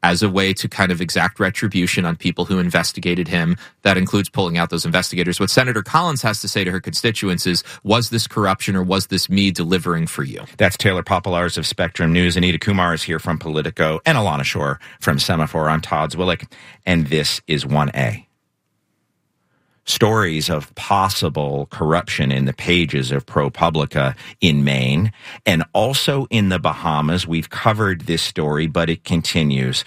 as a way to kind of exact retribution on people who investigated him. That includes pulling out those investigators. What Senator Collins has to say to her constituents is, was this corruption or was this me delivering for you? That's Taylor Popolars of Spectrum News. Anita Kumar is here from Politico, and Alana Shore from Semaphore. I'm Todd Zwillich, and this is 1A. Stories of possible corruption in the pages of ProPublica in Maine and also in the Bahamas. We've covered this story, but it continues.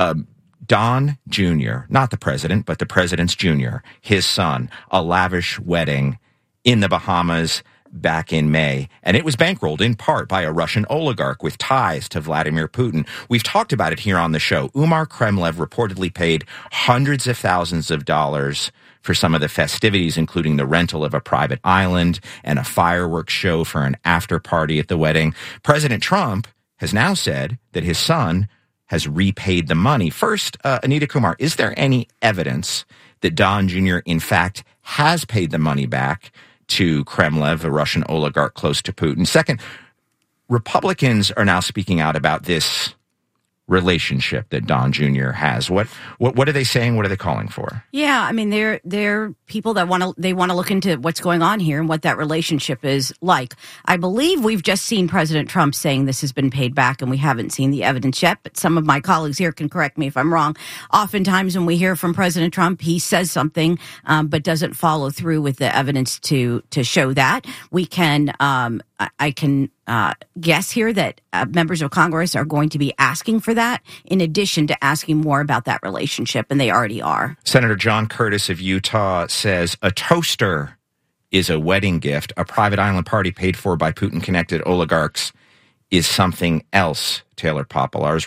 Don Jr., not the president, but the president's junior, his son, a lavish wedding in the Bahamas back in May, and it was bankrolled in part by a Russian oligarch with ties to Vladimir Putin. We've talked about it here on the show. Umar Kremlev reportedly paid hundreds of thousands of dollars for some of the festivities, including the rental of a private island and a fireworks show for an after party at the wedding. President Trump has now said that his son has repaid the money. First, Anita Kumar, is there any evidence that Don Jr. in fact has paid the money back to Kremlev, a Russian oligarch close to Putin? Second, Republicans are now speaking out about this relationship that Don Jr. has. What are they saying? What are they calling for? Yeah, I mean, they're people that want to look into what's going on here and what that relationship is like. I believe we've just seen President Trump saying this has been paid back, and we haven't seen the evidence yet, but some of my colleagues here can correct me if I'm wrong. Oftentimes when we hear from President Trump, he says something, but doesn't follow through with the evidence to show that. We can, I can guess here that members of Congress are going to be asking for that, in addition to asking more about that relationship, and they already are. Senator John Curtis of Utah says a toaster is a wedding gift. A private island party paid for by Putin-connected oligarchs is something else. Taylor Popolars,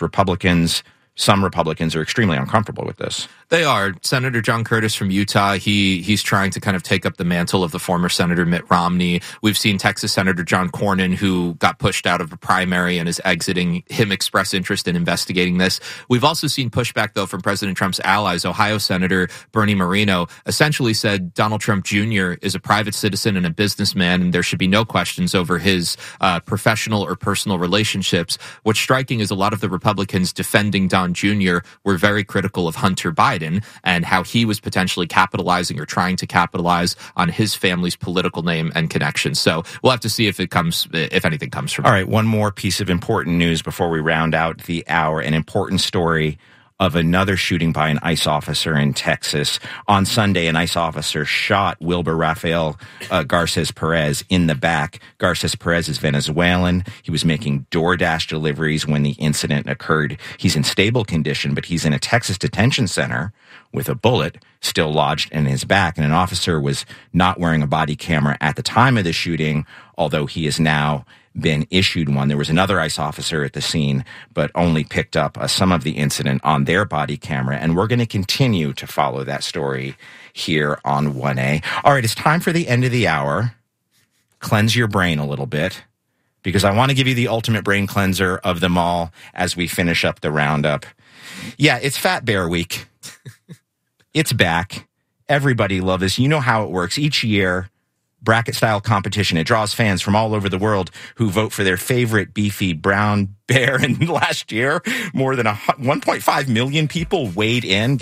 some Republicans are extremely uncomfortable with this. They are. Senator John Curtis from Utah, he's trying to kind of take up the mantle of the former Senator Mitt Romney. We've seen Texas Senator John Cornyn, who got pushed out of a primary and is exiting, him express interest in investigating this. We've also seen pushback, though, from President Trump's allies. Ohio Senator Bernie Moreno essentially said Donald Trump Jr. is a private citizen and a businessman, and there should be no questions over his professional or personal relationships. What's striking is a lot of the Republicans defending Don Jr. were very critical of Hunter Biden and how he was potentially capitalizing or trying to capitalize on his family's political name and connections. So we'll have to see if anything comes from it. All right, one more piece of important news before we round out the hour. An important story of another shooting by an ICE officer in Texas. On Sunday, an ICE officer shot Wilbur Rafael Garces Perez in the back. Garces Perez is Venezuelan. He was making DoorDash deliveries when the incident occurred. He's in stable condition, but he's in a Texas detention center with a bullet still lodged in his back. And an officer was not wearing a body camera at the time of the shooting, although he is now been issued one. There was another ICE officer at the scene, but only picked up some of the incident on their body camera. And we're going to continue to follow that story here on 1A. All right, it's time for the end of the hour. Cleanse your brain a little bit, because I want to give you the ultimate brain cleanser of them all as we finish up the roundup. Yeah, it's Fat Bear Week. It's back. Everybody loves this. You know how it works. Each year, bracket-style competition. It draws fans from all over the world who vote for their favorite beefy brown bear. And last year, more than 1.5 million people weighed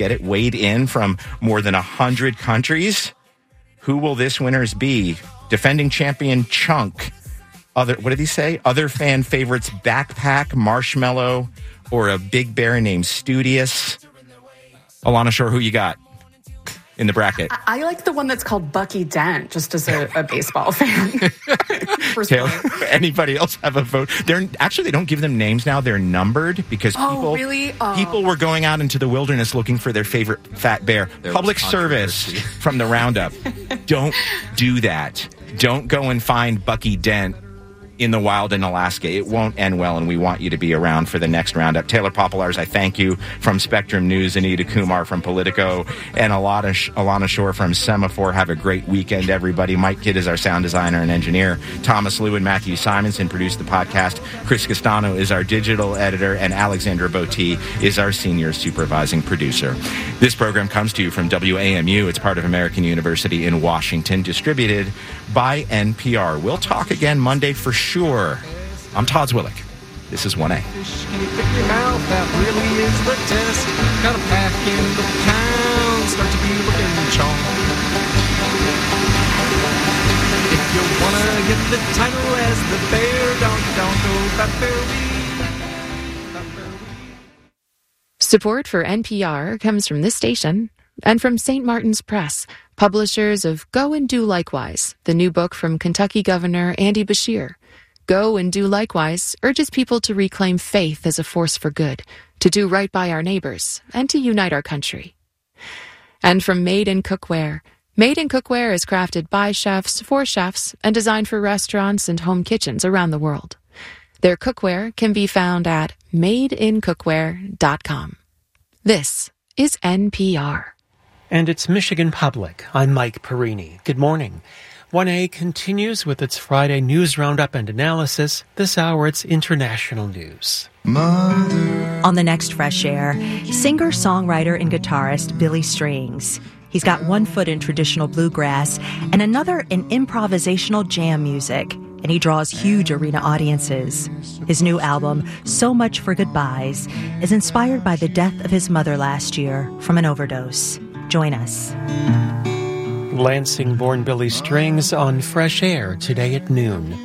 in from more than 100 countries. Who will this winners be? Defending champion Chunk. What did he say? Other fan favorites Backpack, Marshmallow, or a big bear named Studious. Alana Shore, who you got in the bracket? I like the one that's called Bucky Dent, just as a baseball fan. Taylor, anybody else have a vote? They don't give them names now. They're numbered because people were going out into the wilderness looking for their favorite fat bear. Public service from the roundup. Don't do that. Don't go and find Bucky Dent in the wild in Alaska. It won't end well, and we want you to be around for the next roundup. Taylor Popolars, I thank you, from Spectrum News, Anita Kumar from Politico, and Alana Shore from Semaphore. Have a great weekend, everybody. Mike Kidd is our sound designer and engineer. Thomas Liu and Matthew Simonson produce the podcast. Chris Castano is our digital editor, and Alexandra Botti is our senior supervising producer. This program comes to you from WAMU. It's part of American University in Washington, distributed by NPR. We'll talk again Monday for sure. I'm Todd Zwillich. This is 1A. Can you pick your mouth? That really is the test. looking, the pounds start to be looking chong. If you wanna get the title as the bear, don't go that very. Support for NPR comes from this station and from St. Martin's Press, publishers of Go and Do Likewise, the new book from Kentucky Governor Andy Beshear. Go and Do Likewise urges people to reclaim faith as a force for good, to do right by our neighbors, and to unite our country. And from Made in Cookware. Made in Cookware is crafted by chefs, for chefs, and designed for restaurants and home kitchens around the world. Their cookware can be found at madeincookware.com. This is NPR. And it's Michigan Public. I'm Mike Perini. Good morning. 1A continues with its Friday news roundup and analysis. This hour, it's international news. Mother. On the next Fresh Air, singer, songwriter, and guitarist Billy Strings. He's got one foot in traditional bluegrass and another in improvisational jam music, and he draws huge arena audiences. His new album, So Much for Goodbyes, is inspired by the death of his mother last year from an overdose. Join us. Lansing-born Billy Strings on Fresh Air today at noon.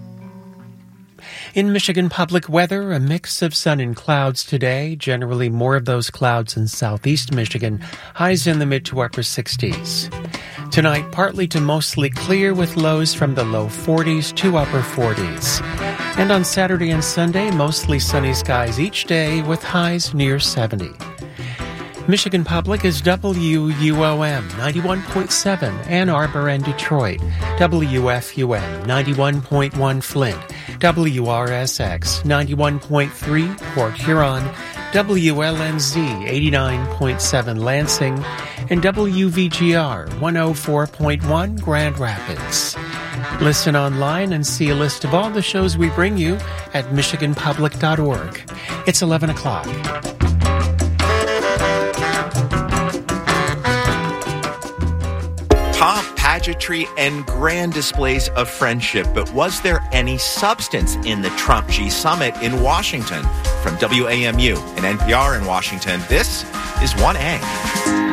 In Michigan Public weather, a mix of sun and clouds today. Generally more of those clouds in southeast Michigan. Highs in the mid to upper 60s. Tonight, partly to mostly clear with lows from the low 40s to upper 40s. And on Saturday and Sunday, mostly sunny skies each day with highs near 70. Michigan Public is WUOM 91.7 Ann Arbor and Detroit, WFUM 91.1 Flint, WRSX 91.3 Port Huron, WLNZ 89.7 Lansing, and WVGR 104.1 Grand Rapids. Listen online and see a list of all the shows we bring you at michiganpublic.org. It's 11 o'clock. Pomp, pageantry, and grand displays of friendship. But was there any substance in the Trump G Summit in Washington? From WAMU and NPR in Washington, this is 1A.